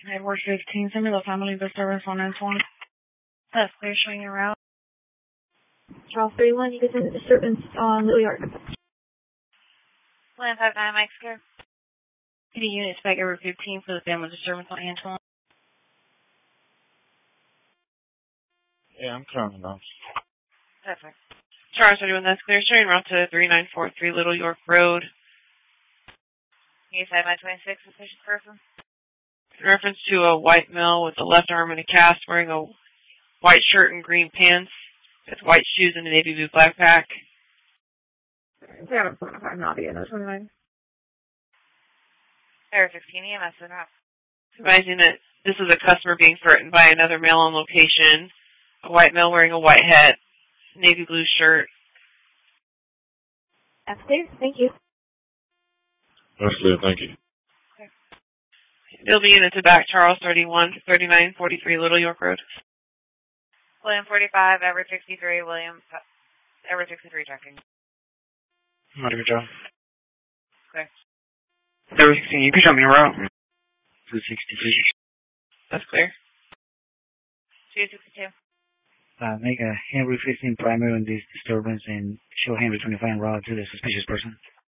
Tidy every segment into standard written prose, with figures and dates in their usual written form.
Edward 15, send me the family disturbance on Antoine. That's clear, showing your route. Charles 31, you can send the disturbance on Little York. Plan 59, Mike's clear. City unit spec Edward 15 for the family disturbance on Antoine. Yeah, I'm coming up. Perfect. Charles 31, that's clear. Showing route to 3943 Little York Road. East side, my 26, suspicious person. In reference to a white male with a left arm in a cast wearing a white shirt and green pants with white shoes and a navy blue backpack. Yeah, I'm not being no 29. Area 16 EMS and up. Advising that this is a customer being threatened by another male on location. A white male wearing a white hat, navy blue shirt. That's clear. Thank you. That's clear, thank you. Okay. They'll be in the back Charles 31 to 3943 Little York Road. William 45, Everett 63, William, Everett 63 checking. Not a good job. Okay. Everett 16, you can show me around. 263. That's clear. 262. Make a Henry 15 primary on this disturbance and show Henry 25 en route to the suspicious person.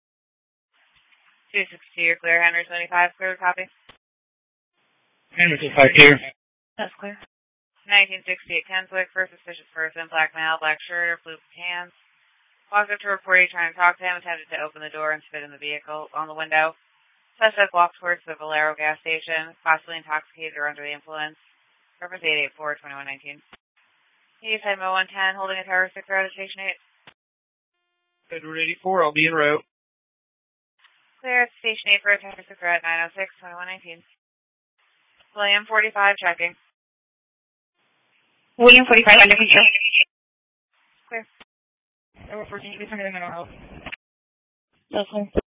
262, you're clear. Henry 25, clear to copy. Henry 25 clear. That's clear. 1968 Kenswick, first suspicious person, black male, black shirt or blue pants. Walked up to reportee trying to talk to him, attempted to open the door and spit in the vehicle on the window. Suspect walked towards the Valero gas station, possibly intoxicated or under the influence. Reference 884-2119. East side Mo 110, holding a terroristic threat at Station 8. Edward 84, I'll be en route. Clear at Station 8 for a terroristic threat, 906-2119. William 45, checking. William 45, under control. Clear. Edward 14, you can send it in and I'll help. That's clear.